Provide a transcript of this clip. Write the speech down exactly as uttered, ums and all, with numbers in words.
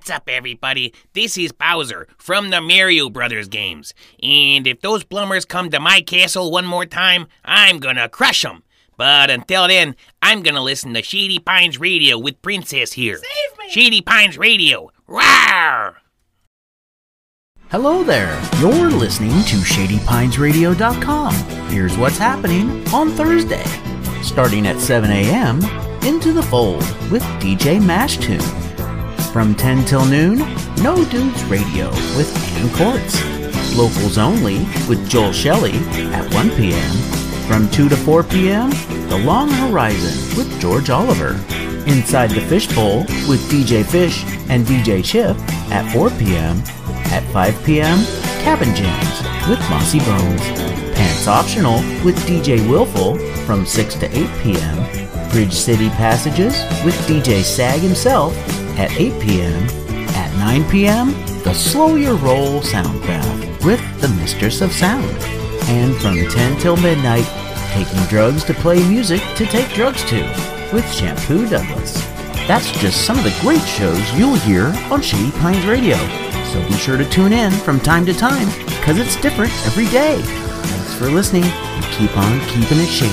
What's up, everybody? This is Bowser from the Mario Brothers games. And if those plumbers come to my castle one more time, I'm gonna crush them. But until then, I'm gonna listen to Shady Pines Radio with Princess here. Save me! Shady Pines Radio. Rawr! Hello there. You're listening to Shady Pines Radio dot com. Here's what's happening on Thursday. Starting at seven a.m., Into the Fold with D J Mashtune. From ten till noon, No Dudes Radio with Ann Courts. Locals Only with Joel Shelley at one p.m. From two to four p.m., The Long Horizon with George Oliver. Inside the Fishbowl with D J Fish and D J Chip at four p.m. At five p.m., Cabin Jams with Mossy Bones. Pants Optional with D J Willful from six to eight p.m. Bridge City Passages with D J Sag himself at eight p.m. At nine p.m., the Slow Your Roll Sound Bath with the Mistress of Sound. And from ten till midnight, Taking Drugs to Play Music to Take Drugs to with Shampoo Douglas. That's just some of the great shows you'll hear on Shady Pines Radio. So be sure to tune in from time to time, because it's different every day. Thanks for listening, and keep on keeping it shady.